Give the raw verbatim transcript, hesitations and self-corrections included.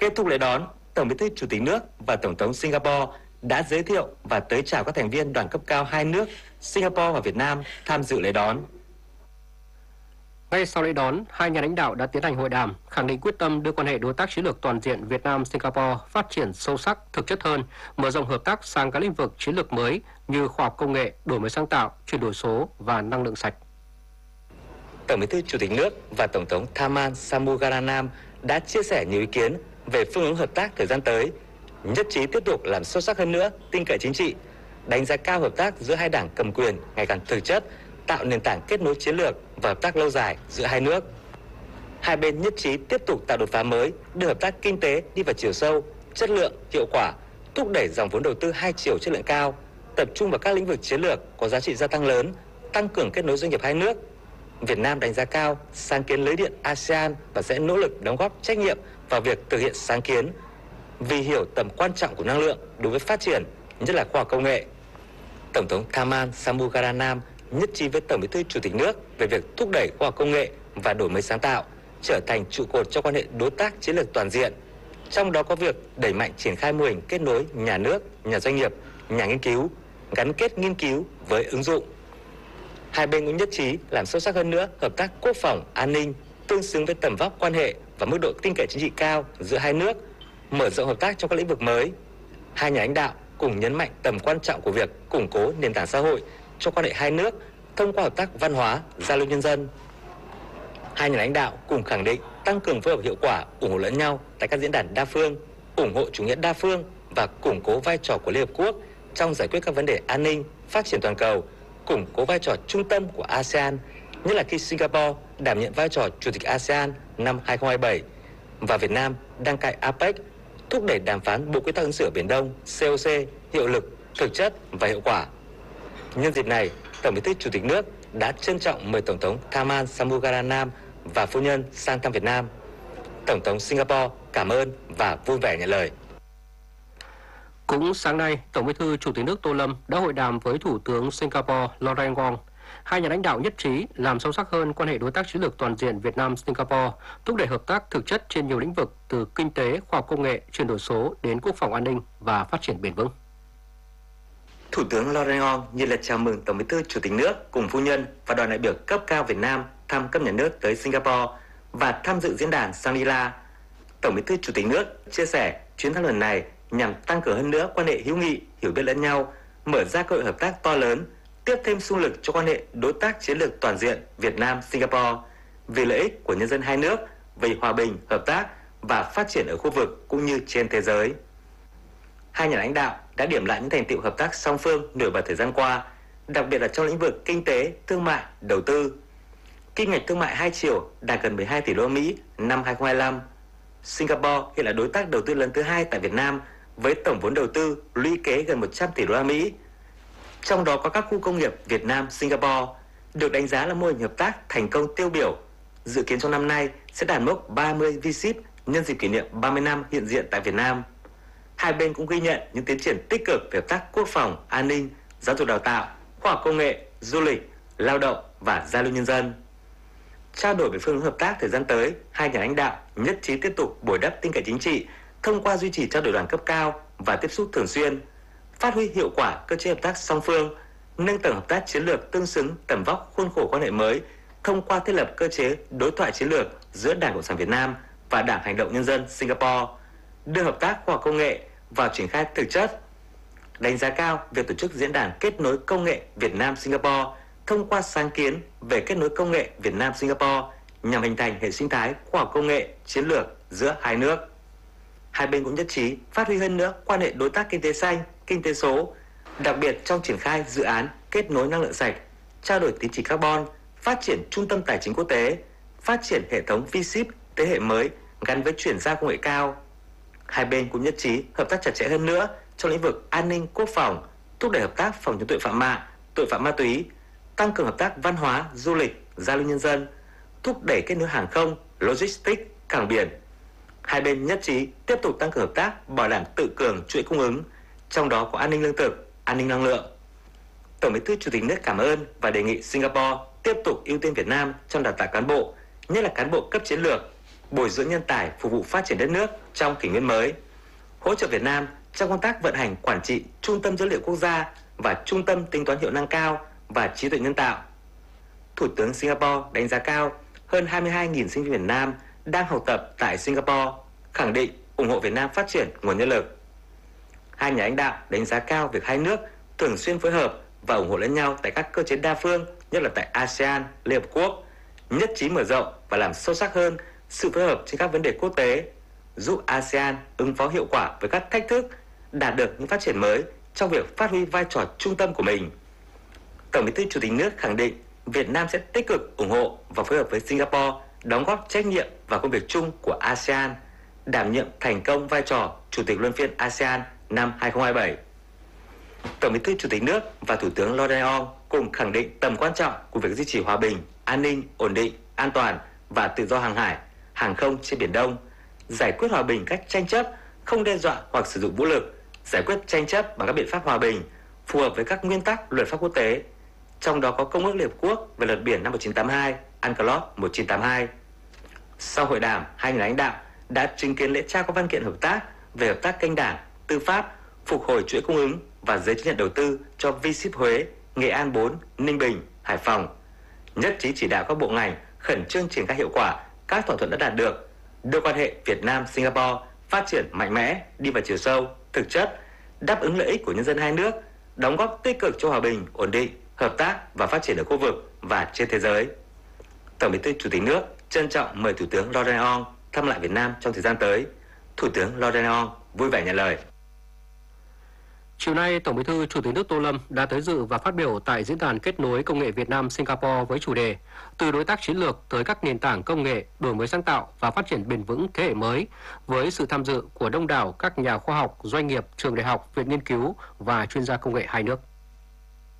Kết thúc lễ đón, Tổng Bí thư Chủ tịch nước và Tổng thống Singapore đã giới thiệu và tới chào các thành viên đoàn cấp cao hai nước Singapore và Việt Nam tham dự lễ đón. Ngay sau lễ đón, hai nhà lãnh đạo đã tiến hành hội đàm, khẳng định quyết tâm đưa quan hệ đối tác chiến lược toàn diện Việt Nam-Singapore phát triển sâu sắc, thực chất hơn, mở rộng hợp tác sang các lĩnh vực chiến lược mới như khoa học công nghệ, đổi mới sáng tạo, chuyển đổi số và năng lượng sạch. Tổng Bí thư Chủ tịch nước và Tổng thống Tharman Shanmugaratnam đã chia sẻ nhiều ý kiến về phương hướng hợp tác thời gian tới, nhất trí tiếp tục làm sâu sắc hơn nữa tin cậy chính trị, đánh giá cao hợp tác giữa hai đảng cầm quyền ngày càng thực chất, tạo nền tảng kết nối chiến lược và hợp tác lâu dài giữa hai nước. Hai bên nhất trí tiếp tục tạo đột phá mới, đưa hợp tác kinh tế đi vào chiều sâu, chất lượng, hiệu quả, thúc đẩy dòng vốn đầu tư hai chiều chất lượng cao, tập trung vào các lĩnh vực chiến lược có giá trị gia tăng lớn, tăng cường kết nối doanh nghiệp hai nước. Việt Nam đánh giá cao sáng kiến lưới điện a sê an và sẽ nỗ lực đóng góp trách nhiệm vào việc thực hiện sáng kiến, vì hiểu tầm quan trọng của năng lượng đối với phát triển, nhất là khoa học công nghệ. Tổng thống Tharman Shanmugaratnam nhất trí với Tổng Bí thư Chủ tịch nước về việc thúc đẩy khoa học công nghệ và đổi mới sáng tạo trở thành trụ cột cho quan hệ đối tác chiến lược toàn diện. Trong đó có việc đẩy mạnh triển khai mô hình kết nối nhà nước, nhà doanh nghiệp, nhà nghiên cứu, gắn kết nghiên cứu với ứng dụng. Hai bên cũng nhất trí làm sâu sắc hơn nữa hợp tác quốc phòng, an ninh, tương xứng với tầm vóc quan hệ và mức độ tin cậy chính trị cao giữa hai nước, mở rộng hợp tác trong các lĩnh vực mới. Hai nhà lãnh đạo cùng nhấn mạnh tầm quan trọng của việc củng cố nền tảng xã hội cho quan hệ hai nước thông qua hợp tác văn hóa, giao lưu nhân dân. Hai nhà lãnh đạo cùng khẳng định tăng cường phối hợp hiệu quả, ủng hộ lẫn nhau tại các diễn đàn đa phương, ủng hộ chủ nghĩa đa phương và củng cố vai trò của Liên Hợp Quốc trong giải quyết các vấn đề an ninh, phát triển toàn cầu, củng cố vai trò trung tâm của a sê an, nhất là khi Singapore đảm nhận vai trò Chủ tịch a sê an năm hai không hai bảy và Việt Nam đăng cai a pếch, thúc đẩy đàm phán Bộ Quy tắc ứng xử Biển Đông xê o xê hiệu lực, thực chất và hiệu quả. Nhân dịp này, Tổng Bí thư Chủ tịch nước đã trân trọng mời Tổng thống Tharman Shanmugaratnam và phu nhân sang thăm Việt Nam. Tổng thống Singapore cảm ơn và vui vẻ nhận lời. Cũng sáng nay, Tổng Bí thư Chủ tịch nước Tô Lâm đã hội đàm với Thủ tướng Singapore Lawrence Wong. Hai nhà lãnh đạo nhất trí làm sâu sắc hơn quan hệ đối tác chiến lược toàn diện Việt Nam-Singapore, thúc đẩy hợp tác thực chất trên nhiều lĩnh vực từ kinh tế, khoa học công nghệ, chuyển đổi số đến quốc phòng an ninh và phát triển bền vững. Thủ tướng Lawrence Wong nhiệt liệt chào mừng Tổng Bí thư Chủ tịch nước cùng phu nhân và đoàn đại biểu cấp cao Việt Nam thăm cấp nhà nước tới Singapore và tham dự diễn đàn Shangri-La. Tổng Bí thư Chủ tịch nước chia sẻ chuyến thăm lần này nhằm tăng cường hơn nữa quan hệ hữu nghị, hiểu biết lẫn nhau, mở ra cơ hội hợp tác to lớn, tiếp thêm xung lực cho quan hệ đối tác chiến lược toàn diện Việt Nam-Singapore vì lợi ích của nhân dân hai nước, vì hòa bình, hợp tác và phát triển ở khu vực cũng như trên thế giới. Hai nhà lãnh đạo đã điểm lại những thành tựu hợp tác song phương nổi bật thời gian qua, đặc biệt là trong lĩnh vực kinh tế, thương mại, đầu tư. Kim ngạch thương mại hai chiều đạt gần mười hai tỷ đô la Mỹ năm hai không hai lăm. Singapore hiện là đối tác đầu tư lớn thứ hai tại Việt Nam với tổng vốn đầu tư lũy kế gần một trăm tỷ đô la Mỹ. Trong đó có các khu công nghiệp Việt Nam Singapore được đánh giá là mô hình hợp tác thành công tiêu biểu. Dự kiến trong năm nay sẽ đạt mốc ba mươi vi síp nhân dịp kỷ niệm ba mươi năm hiện diện tại Việt Nam. Hai bên cũng ghi nhận những tiến triển tích cực về hợp tác quốc phòng, an ninh, giáo dục đào tạo, khoa học công nghệ, du lịch, lao động và giao lưu nhân dân. Trao đổi về phương hướng hợp tác thời gian tới, hai nhà lãnh đạo nhất trí tiếp tục bồi đắp tin cậy chính trị thông qua duy trì trao đổi đoàn cấp cao và tiếp xúc thường xuyên, phát huy hiệu quả cơ chế hợp tác song phương, nâng tầm hợp tác chiến lược tương xứng tầm vóc khuôn khổ quan hệ mới thông qua thiết lập cơ chế đối thoại chiến lược giữa Đảng Cộng sản Việt Nam và Đảng Hành động Nhân dân Singapore, đưa hợp tác khoa học công nghệ vào triển khai thực chất. Đánh giá cao việc tổ chức diễn đàn kết nối công nghệ Việt Nam Singapore thông qua sáng kiến về kết nối công nghệ Việt Nam Singapore nhằm hình thành hệ sinh thái khoa học công nghệ chiến lược giữa hai nước. Hai bên cũng nhất trí phát huy hơn nữa quan hệ đối tác kinh tế xanh, kinh tế số, đặc biệt trong triển khai dự án kết nối năng lượng sạch, trao đổi tín chỉ carbon, phát triển trung tâm tài chính quốc tế, phát triển hệ thống vi síp thế hệ mới gắn với chuyển giao công nghệ cao. Hai bên cũng nhất trí hợp tác chặt chẽ hơn nữa trong lĩnh vực an ninh quốc phòng, thúc đẩy hợp tác phòng chống tội phạm mạng, tội phạm ma túy, tăng cường hợp tác văn hóa, du lịch, giao lưu nhân dân, thúc đẩy kết nối hàng không, logistics, cảng biển. Hai bên nhất trí tiếp tục tăng cường hợp tác bảo đảm tự cường chuỗi cung ứng, trong đó có an ninh lương thực, an ninh năng lượng. Tổng Bí thư Chủ tịch nước cảm ơn và đề nghị Singapore tiếp tục ưu tiên Việt Nam trong đào tạo cán bộ, nhất là cán bộ cấp chiến lược, bồi dưỡng nhân tài phục vụ phát triển đất nước trong kỷ nguyên mới, hỗ trợ Việt Nam trong công tác vận hành quản trị Trung tâm Dữ liệu Quốc gia và Trung tâm Tính toán Hiệu năng cao và Trí tuệ nhân tạo. Thủ tướng Singapore đánh giá cao hơn hai mươi hai nghìn sinh viên Việt Nam đang học tập tại Singapore, khẳng định ủng hộ Việt Nam phát triển nguồn nhân lực. Hai nhà lãnh đạo đánh giá cao việc hai nước thường xuyên phối hợp và ủng hộ lẫn nhau tại các cơ chế đa phương, nhất là tại a sê an, Liên Hợp Quốc, nhất trí mở rộng và làm sâu sắc hơn sự phối hợp trên các vấn đề quốc tế, giúp a sê an ứng phó hiệu quả với các thách thức, đạt được những phát triển mới trong việc phát huy vai trò trung tâm của mình. Tổng Bí thư Chủ tịch nước khẳng định Việt Nam sẽ tích cực ủng hộ và phối hợp với Singapore đóng góp trách nhiệm vào công việc chung của a sê an, đảm nhiệm thành công vai trò Chủ tịch luân phiên a sê an năm hai không hai bảy. Tổng Bí thư Chủ tịch nước và Thủ tướng Loren cùng khẳng định tầm quan trọng của việc duy trì hòa bình, an ninh, ổn định, an toàn và tự do hàng hải, hàng không trên Biển Đông, giải quyết hòa bình các tranh chấp, không đe dọa hoặc sử dụng vũ lực, giải quyết tranh chấp bằng các biện pháp hòa bình, phù hợp với các nguyên tắc luật pháp quốc tế, trong đó có Công ước Liên Hợp Quốc về luật biển năm một nghìn chín trăm tám mươi hai, UNCLOS một nghìn chín trăm tám mươi hai. Sau hội đàm, hai nhà lãnh đạo đã chứng kiến lễ trao các văn kiện hợp tác về hợp tác kênh đảng, tư pháp, phục hồi chuỗi cung ứng và giấy chứng nhận đầu tư cho V-Ship Huế, Nghệ An bốn, Ninh Bình, Hải Phòng. Nhất trí chỉ đạo các bộ ngành khẩn trương triển khai hiệu quả các thỏa thuận đã đạt được, đưa quan hệ Việt Nam-Singapore phát triển mạnh mẽ, đi vào chiều sâu, thực chất, đáp ứng lợi ích của nhân dân hai nước, đóng góp tích cực cho hòa bình, ổn định, hợp tác và phát triển ở khu vực và trên thế giới. Tổng Bí thư Chủ tịch nước trân trọng mời Thủ tướng Loren thăm lại Việt Nam trong thời gian tới. Thủ tướng Loren vui vẻ nhận lời. Chiều nay, Tổng Bí thư Chủ tịch nước Tô Lâm đã tới dự và phát biểu tại Diễn đàn Kết nối Công nghệ Việt Nam-Singapore với chủ đề Từ đối tác chiến lược tới các nền tảng công nghệ, đổi mới sáng tạo và phát triển bền vững thế hệ mới, với sự tham dự của đông đảo các nhà khoa học, doanh nghiệp, trường đại học, viện nghiên cứu và chuyên gia công nghệ hai nước.